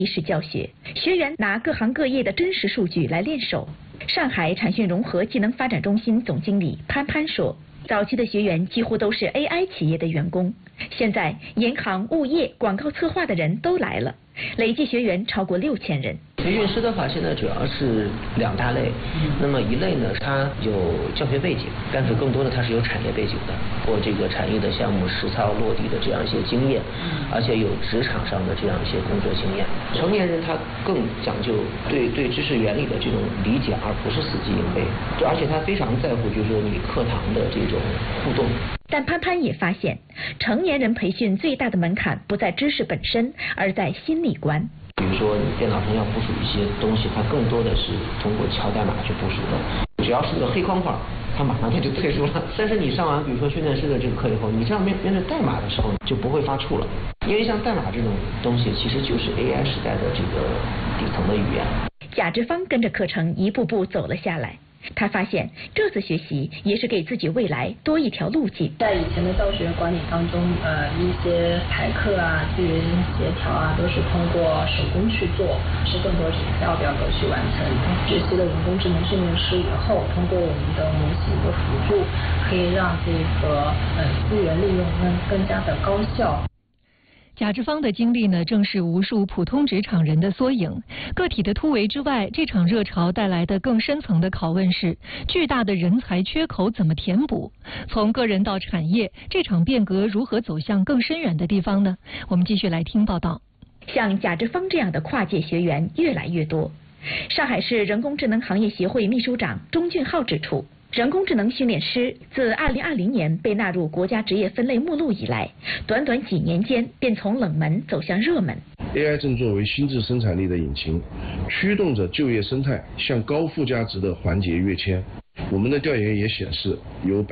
式教学，学员拿各行各业的真实数据来练手。上海产讯融合技能发展中心总经理潘潘说，早期的学员几乎都是 AI 企业的员工，现在银行、物业、广告策划的人都来了，累计学员超过6000人。 培训师的话，现在主要是2大类。那么一类呢，它有教学背景，但是更多的它是有产业背景的，或这个产业的项目实操落地的这样一些经验，而且有职场上的这样一些工作经验。成年人他更讲究对知识原理的这种理解，而不是死记硬背，而且他非常在乎就是说你课堂的这种互动。 但潘潘也发现，成年人培训最大的门槛不在知识本身，而在心理关。 比如说你电脑上要部署一些东西，它更多的是通过敲代码去部署的。只要是个黑框框，它马上就退出了。但是你上完比如说训练师的这个课以后，你这样面对代码的时候就不会发怵了，因为像代码这种东西其实就是 AI 时代的这个底层的语言。 贾志芳跟着课程一步步走了下来。他发现这次学习也是给自己未来多一条路径。 在以前的教学管理当中，一些排课啊、资源协调啊，都是通过手工去做，是更多是 Excel 表格去完成。学习了人工智能训练师以后，通过我们的模型的辅助，可以让这个资源利用更加的高效。 贾志芳的经历呢，正是无数普通职场人的缩影。个体的突围之外，这场热潮带来的更深层的拷问是：巨大的人才缺口怎么填补？从个人到产业，这场变革如何走向更深远的地方呢？我们继续来听报道。 像贾志芳这样的跨界学员越来越多。上海市人工智能行业协会秘书长钟俊浩指出，人工智能训练师自2020年被纳入国家职业分类目录以来，短短几年间便从冷门走向热门。 AI 正作为新质生产力的引擎，驱动着就业生态向高附加值的环节跃迁。我们的调研也显示，有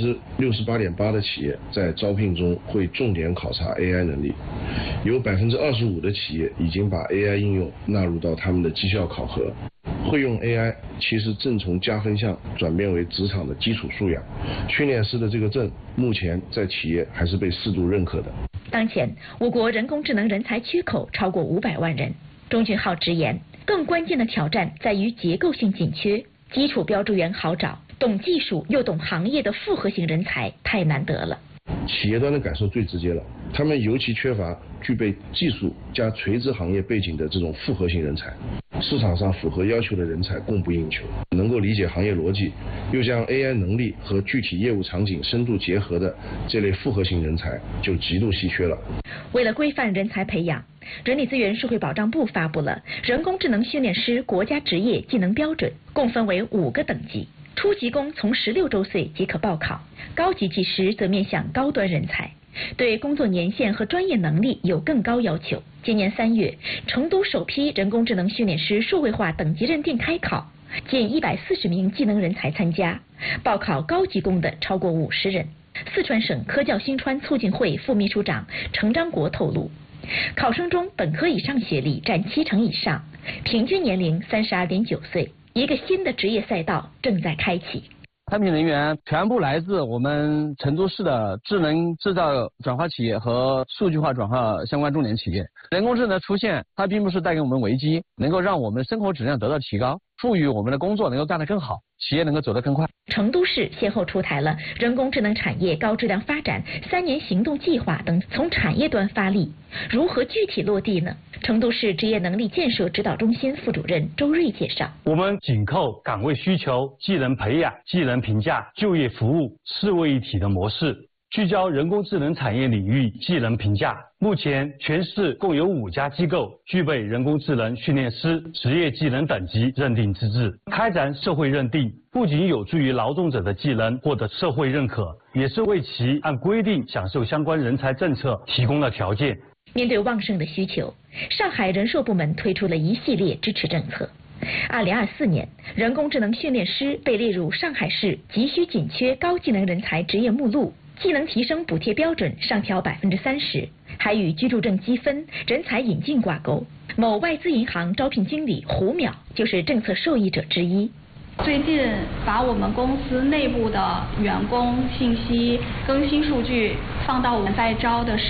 68.8%的企业在招聘中会重点考察 AI 能力，有25%的企业已经把 AI 应用纳入到他们的绩效考核。会用 AI 其实正从加分项转变为职场的基础素养。训练师的这个证目前在企业还是被适度认可的。 当前我国人工智能人才缺口超过500万人。钟俊浩直言，更关键的挑战在于结构性紧缺，基础标注员好找，懂技术又懂行业的复合型人才太难得了。 企业端的感受最直接了，他们尤其缺乏具备技术加垂直行业背景的这种复合型人才。市场上符合要求的人才供不应求，能够理解行业逻辑，又将 AI 能力和具体业务场景深度结合的这类复合型人才就极度稀缺了。 为了规范人才培养，人力资源社会保障部发布了人工智能训练师国家职业技能标准，共分为5个等级。初级工从16周岁即可报考，高级技师则面向高端人才，对工作年限和专业能力有更高要求。今年3月，成都首批人工智能训练师数位化等级认定开考，近140名技能人才参加，报考高级工的超过50人。四川省科教新川促进会副秘书长程章国透露，考生中本科以上学历占70%以上，平均年龄32.9岁。一个新的职业赛道正在开启。 产品人员全部来自我们成都市的智能制造转化企业和数据化转化相关重点企业。人工智能出现，它并不是带给我们危机，能够让我们的生活质量得到提高，赋予我们的工作能够干得更好，企业能够走得更快。 成都市先后出台了人工智能产业高质量发展3年行动计划等，从产业端发力，如何具体落地呢？成都市职业能力建设指导中心副主任周瑞介绍， 我们紧扣岗位需求、技能培养、技能评价、就业服务4位一体的模式，聚焦人工智能产业领域技能评价。目前全市共有5家机构具备人工智能训练师职业技能等级认定资质。开展社会认定不仅有助于劳动者的技能获得社会认可，也是为其按规定享受相关人才政策提供了条件。 面对旺盛的需求，上海人社部门推出了一系列支持政策。2024年，人工智能训练师被列入上海市急需紧缺高技能人才职业目录，技能提升补贴标准上调30%，还与居住证积分、人才引进挂钩。某外资银行招聘经理胡淼就是政策受益者之一。 最近把我们公司内部的员工信息更新数据放到我们在招的